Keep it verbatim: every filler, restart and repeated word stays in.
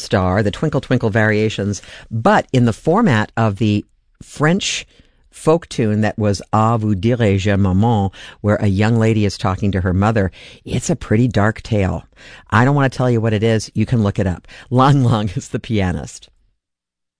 Star, the Twinkle Twinkle Variations, but in the format of the French folk tune that was Ah, vous dirai-je, maman, where a young lady is talking to her mother. It's a pretty dark tale. I don't want to tell you what it is. You can look it up. Lang Lang is the pianist.